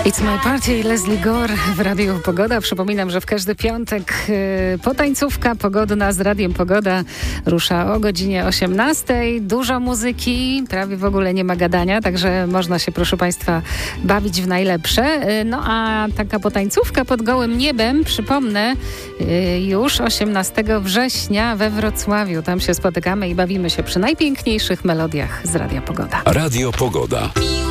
It's My Party, Leslie Gore w Radiu Pogoda. Przypominam, że w każdy piątek potańcówka pogodna z Radiem Pogoda rusza o godzinie 18. Dużo muzyki, prawie w ogóle nie ma gadania, także można się, proszę Państwa, bawić w najlepsze. No a taka potańcówka pod gołym niebem, przypomnę, już 18 września we Wrocławiu. Tam się spotykamy i bawimy się przy najpiękniejszych melodiach z Radia Pogoda. Radio Pogoda.